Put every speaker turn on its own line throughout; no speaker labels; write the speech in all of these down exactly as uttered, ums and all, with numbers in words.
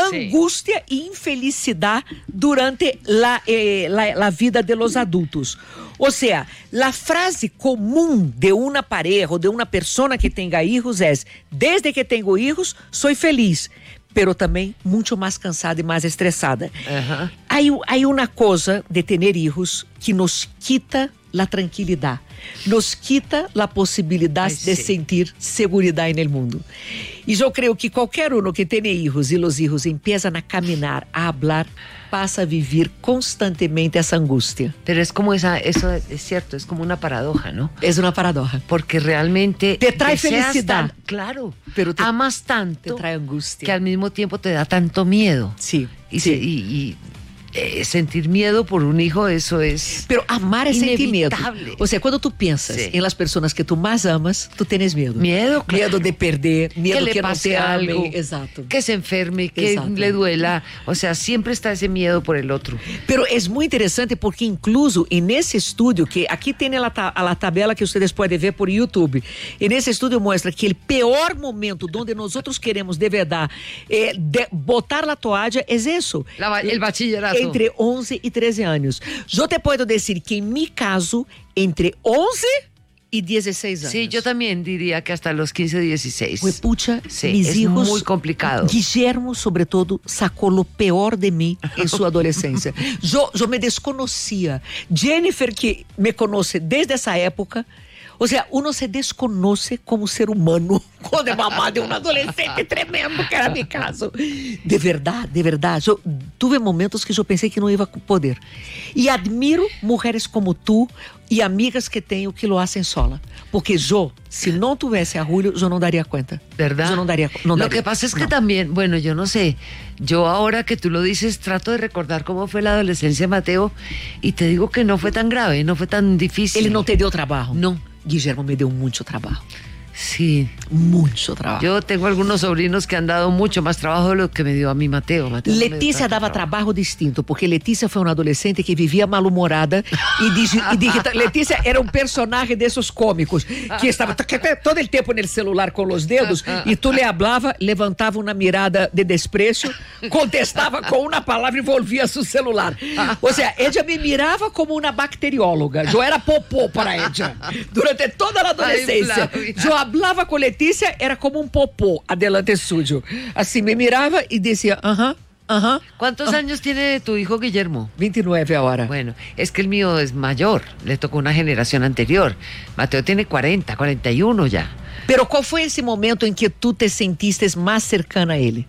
angústia e infelicidade durante la, eh, la, la vida de los adultos. Ou seja, a frase comum de uma pareja ou de uma pessoa que tenha hijos é: desde que tenho hijos, sou feliz, pero também muito mais cansada e mais estressada. Uh-huh. Há, há uma coisa de ter hijos que nos quita a tranquilidade, nos quita a possibilidade de sentir segurança no mundo. E eu creio que qualquer um que tenha hijos e os hijos empiezam a caminhar, a falar, passa a viver constantemente essa angústia.
Pero es como esa, eso es cierto, es como una paradoja, ¿no?
Es una paradoja.
Porque realmente
te trae felicidad.
Tan, claro,
pero te,
amas tanto,
te trae angustia,
que al mismo tiempo te da tanto miedo.
Sí.
Y,
sí.
Se, y, y eh, sentir miedo por un hijo, eso es
Pero amar é sentir medo. Ou seja, quando tu pensas
sí.
em las pessoas que tu mais amas, tu tens medo.
Medo, claro.
Medo de perder, medo
que,
que
le
não te
algo,
amem. Exato.
Que se enferme, que Exato. Le duela. O sea, siempre está ese miedo por el otro.
Pero é muito interessante porque incluso nesse estudo, que aqui tem a, a, a tabela que vocês podem ver por YouTube, e nesse estudo mostra que o pior momento onde nós outros queremos de verdade é de botar a toalha é isso.
La, el bachillerato.
Entre once e treze anos. Eu te posso dizer que em meu caso, entre once y dieciséis años.
Sí, yo también diría que hasta los quince, dieciséis.
Pues pucha,
sí,
mis
es
hijos,
muy complicado.
Guillermo, sobre todo, sacó lo peor de mí en su adolescencia. yo, yo me desconocía. Jennifer, que me conoce desde esa época, o sea, uno se desconoce como ser humano quando é mamá de um adolescente tremendo, que era meu caso. De verdade, de verdade. Eu tive momentos que eu pensei que não ia poder. E admiro mulheres como tu e amigas que tenho que lo hacen sola. Porque eu, se não tivesse a Julio, eu não daria conta.
¿Verdad?
Yo no daría, no
lo
daría,
que pasa es que
no.
también, bueno, yo no sé, yo ahora que tú lo dices, trato de recordar cómo fue la adolescencia de Mateo y te digo que no fue tan grave, no fue tan difícil.
Ele não te deu trabalho?
Não.
Guillermo me deu muito trabalho.
Sí.
Mucho trabajo.
Yo tengo algunos sobrinos que han dado mucho más trabajo de lo que me dio a mí Mateo. Mateo
Letícia dava trabalho. trabalho distinto, porque Letícia foi uma adolescente que vivia mal-humorada e, digi, e digita, Letícia era um personagem desses cômicos, que estava todo o tempo no celular com os dedos e tu lhe hablava, levantava uma mirada de desprezo, contestava com uma palavra e volvia seu celular. Ou seja, ela me mirava como uma bacterióloga. Eu era popô para ela durante toda a adolescência. Eu hablava com Letícia, era como um popô adelante suyo. Assim, me mirava e dizia, aham, uh-huh, aham. Uh-huh,
¿Cuántos uh-huh. años tiene tu hijo Guillermo?
veintinueve ahora.
Bueno, es que el mío es mayor, le tocó una generación anterior. Mateo tiene cuarenta, cuarenta y uno ya.
Pero qual foi esse momento em que tu te sentiste mais cercana a ele?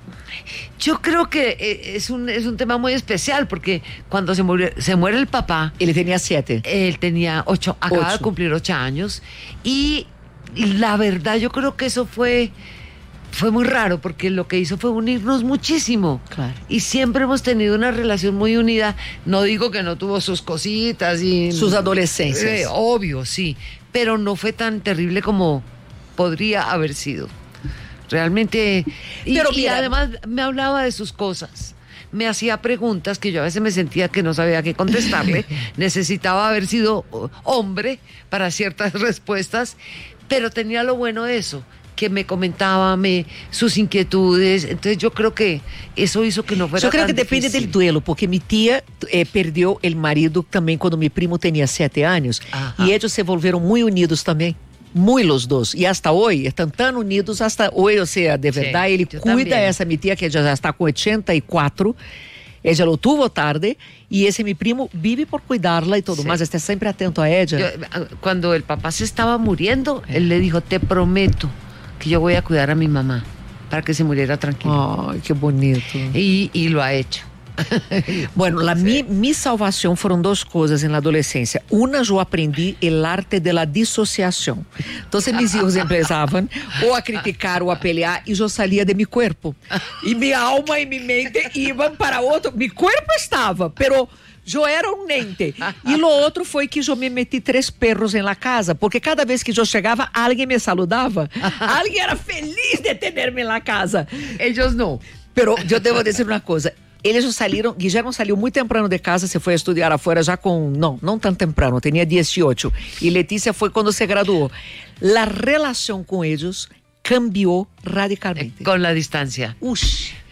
Yo creo que es un, es un tema muy especial porque cuando se muere, se muere el papá...
Él tenía siete.
Él tenía ocho, acaba
ocho.
de cumplir ocho años y... Y la verdad yo creo que eso fue fue muy raro porque lo que hizo fue unirnos muchísimo.
Claro.
Y siempre hemos tenido una relación muy unida. No digo que no tuvo sus cositas y
sus adolescencias.
Eh, obvio, sí, pero no fue tan terrible como podría haber sido. Realmente y,
pero
y
mira,
además me hablaba de sus cosas. Me hacía preguntas que yo a veces me sentía que no sabía qué contestarle. Necesitaba haber sido hombre para ciertas respuestas. Pero tenía lo bueno de eso, que me comentaba me, sus inquietudes. Entonces yo creo que eso hizo que no fuera
yo creo
tan
que depende
difícil.
del duelo, porque mi tía eh, perdió el marido también cuando mi primo tenía siete años. Ajá. Y ellos se volvieron muy unidos también. Muy los dos. Y hasta hoy, están tan unidos hasta hoy, o sea, de verdad, sí, él cuida a esa mi tía que ella ya está con ochenta y cuatro. Ella lo tuvo tarde y ese mi primo vive por cuidarla y todo, sí. Más está siempre atento a ella.
Yo, cuando el papá se estaba muriendo, él le dijo, te prometo que yo voy a cuidar a mi mamá para que se muriera tranquila.
Ay, qué bonito.
Y, y lo ha hecho.
Bueno, la, sí. mi, mi salvação foram duas coisas na adolescência. Uma, eu aprendi o arte da dissociação. Então, meus filhos empezavam ou a criticar ou a pelear e eu saía de meu corpo. E minha alma e minha mente iam para outro. Meu corpo estava, pero eu era um nente. E o outro foi que eu me meti três perros na casa, porque cada vez que eu chegava, alguém me saludava. Alguém era feliz de ter-me na casa. Eles não. Pero eu devo dizer uma coisa. Eles já saíram, Guillermo saiu muito temprano de casa, se foi a estudar afuera já com, não, não tão temprano, tinha dezoito. E Letícia foi quando se graduou. A relação com eles cambiou radicalmente.
Com a distância.
Ush.